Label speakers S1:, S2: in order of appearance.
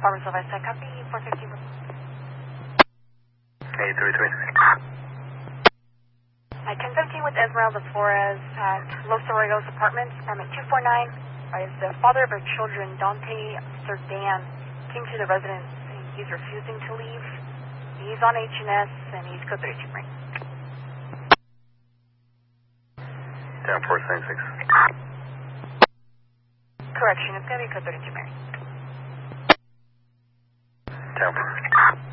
S1: Farmers West Side, copy, 415.
S2: 833.
S1: Hi, 1017 with Esmeralda Flores at Los Arroyos Apartments, apartment 249. Is the father of our children, Dante Serdan, came to the residence and he's refusing to leave. He's on HNS and he's code 32 Marine.
S2: Down 476.
S1: Correction, it's going to be code 32 Marine.
S2: Down 4.